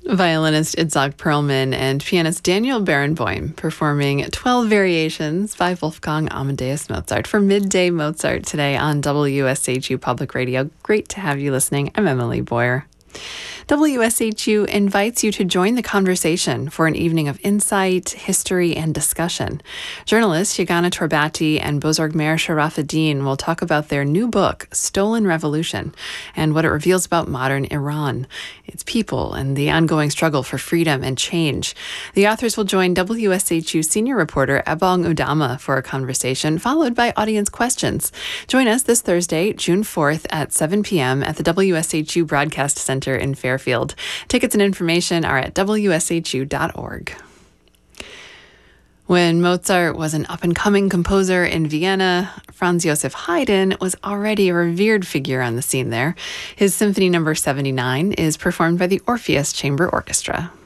Violinist Itzhak Perlman and pianist Daniel Barenboim performing 12 Variations by Wolfgang Amadeus Mozart for Midday Mozart today on WSHU Public Radio. Great to have you listening. I'm Emily Boyer. WSHU invites you to join the conversation for an evening of insight, history, and discussion. Journalists Yagana Torbati and Bozorg Meir Sharafuddin will talk about their new book, Stolen Revolution, and what it reveals about modern Iran, its people, and the ongoing struggle for freedom and change. The authors will join WSHU senior reporter Ebong Udama for a conversation, followed by audience questions. Join us this Thursday, June 4th at 7 p.m. at the WSHU Broadcast Center in Fairfield. Tickets and information are at wshu.org. When Mozart was an up-and-coming composer in Vienna, Franz Joseph Haydn was already a revered figure on the scene there. His Symphony No. 79 is performed by the Orpheus Chamber Orchestra.